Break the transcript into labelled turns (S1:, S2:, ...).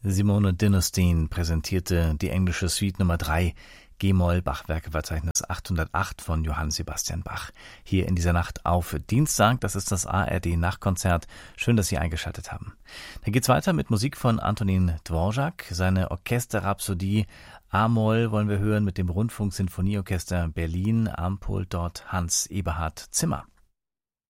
S1: Simone Dinnerstein präsentierte die englische Suite Nummer 3, G-Moll, Bachwerkeverzeichnis 808 von Johann Sebastian Bach. Hier in dieser Nacht auf Dienstag, das ist das ARD-Nachtkonzert. Schön, dass Sie eingeschaltet haben. Dann geht's weiter mit Musik von Antonin Dvorak. Seine Orchesterrhapsodie A-Moll wollen wir hören mit dem Rundfunk-Sinfonieorchester Berlin, am Pult dort Hans Eberhard Zimmer.